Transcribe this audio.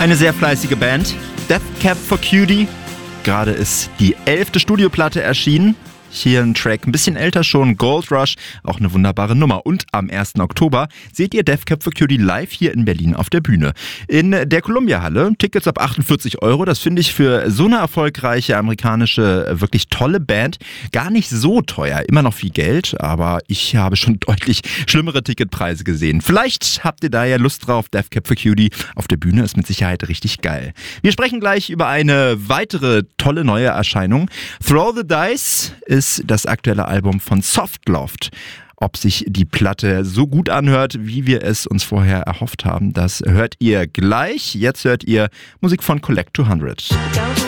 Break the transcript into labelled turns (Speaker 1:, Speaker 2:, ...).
Speaker 1: Eine sehr fleißige Band, Death Cab for Cutie. Gerade ist die 11. Studioplatte erschienen. Hier ein Track, ein bisschen älter schon, Gold Rush, auch eine wunderbare Nummer. Und am 1. Oktober seht ihr Death Cab for Cutie live hier in Berlin auf der Bühne. In der Columbia-Halle, Tickets ab 48 €. Das finde ich für so eine erfolgreiche amerikanische, wirklich tolle Band gar nicht so teuer. Immer noch viel Geld, aber ich habe schon deutlich schlimmere Ticketpreise gesehen. Vielleicht habt ihr da ja Lust drauf. Death Cab for Cutie auf der Bühne ist mit Sicherheit richtig geil. Wir sprechen gleich über eine weitere tolle neue Erscheinung. Throw the Dice ist das aktuelle Album von Softloft. Ob sich die Platte so gut anhört, wie wir es uns vorher erhofft haben, das hört ihr gleich. Jetzt hört ihr Musik von Collect 200.